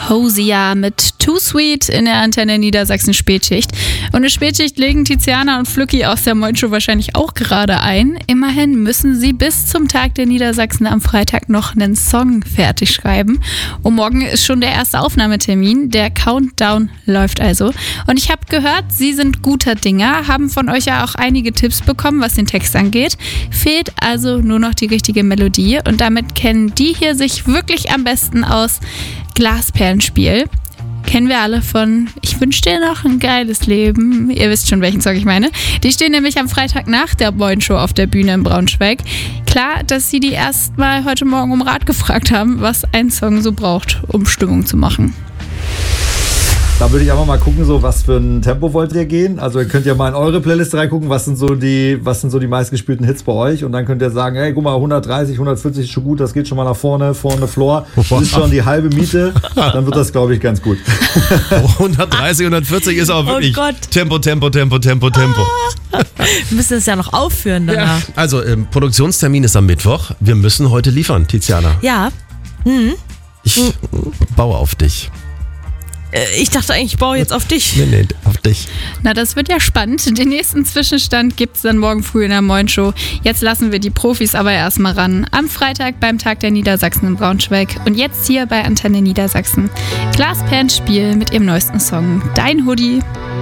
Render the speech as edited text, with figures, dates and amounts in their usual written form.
Hosea mit Too Sweet in der Antenne Niedersachsen Spätschicht. Und eine Spätschicht legen Tiziana und Flücki aus der Moin Show wahrscheinlich auch gerade ein. Immerhin müssen sie bis zum Tag der Niedersachsen am Freitag noch einen Song fertig schreiben. Und morgen ist schon der erste Aufnahmetermin. Der Countdown läuft also. Und ich habe gehört, sie sind guter Dinger, haben von euch ja auch einige Tipps bekommen, was den Text angeht. Fehlt also nur noch die richtige Melodie. Und damit kennen die hier sich wirklich am besten aus. Glasperlenspiel. Kennen wir alle von Ich wünsche dir noch ein geiles Leben. Ihr wisst schon, welchen Song ich meine. Die stehen nämlich am Freitag nach der Moin Show auf der Bühne in Braunschweig. Klar, dass sie die erst mal heute Morgen um Rat gefragt haben, was ein Song so braucht, um Stimmung zu machen. Da würde ich einfach mal gucken, so was für ein Tempo wollt ihr gehen. Also ihr könnt ja mal in eure Playlist reingucken, was sind so die meistgespielten Hits bei euch. Und dann könnt ihr sagen, hey, guck mal, 130, 140 ist schon gut, das geht schon mal nach vorne Floor. Das ist schon die halbe Miete. Dann wird das, glaube ich, ganz gut. 130, 140 ist auch wirklich Tempo. Wir müssen es ja noch aufführen danach. Ja. Also, Produktionstermin ist am Mittwoch. Wir müssen heute liefern, Tiziana. Ja. Ich baue auf dich. Ich dachte eigentlich, ich baue jetzt auf dich. Nee, auf dich. Na, das wird ja spannend. Den nächsten Zwischenstand gibt es dann morgen früh in der Moin Show. Jetzt lassen wir die Profis aber erstmal ran. Am Freitag beim Tag der Niedersachsen in Braunschweig. Und jetzt hier bei Antenne Niedersachsen. Glasperlenspiel mit ihrem neuesten Song Dein Hoodie.